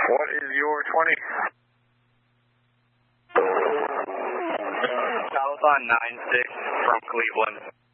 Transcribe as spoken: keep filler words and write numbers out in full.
What is your twenty? South on nine six from Cleveland.